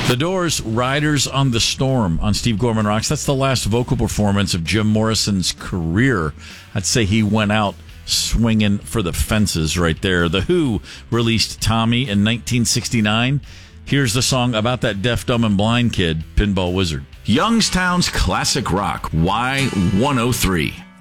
The Doors' Riders on the Storm on Steve Gorman Rocks. That's the last vocal performance of Jim Morrison's career. I'd say he went out swinging for the fences right there. The Who released Tommy in 1969. Here's the song about that deaf, dumb, and blind kid, Pinball Wizard. Youngstown's classic rock, Y103.